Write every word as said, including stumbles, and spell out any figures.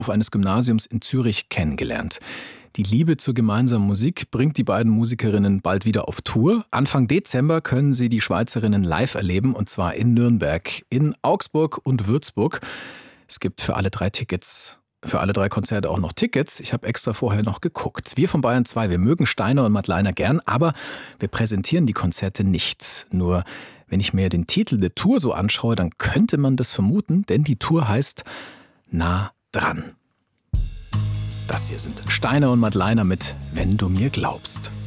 eines Gymnasiums in Zürich kennengelernt. Die Liebe zur gemeinsamen Musik bringt die beiden Musikerinnen bald wieder auf Tour. Anfang Dezember können Sie die Schweizerinnen live erleben, und zwar in Nürnberg, in Augsburg und Würzburg. Es gibt für alle drei Tickets, für alle drei Konzerte auch noch Tickets. Ich habe extra vorher noch geguckt. Wir von Bayern zwei, wir mögen Steiner und Madleiner gern, aber wir präsentieren die Konzerte nicht. Nur wenn ich mir den Titel der Tour so anschaue, dann könnte man das vermuten, denn die Tour heißt Nah dran. Das hier sind Steiner und Madleiner mit Wenn du mir glaubst.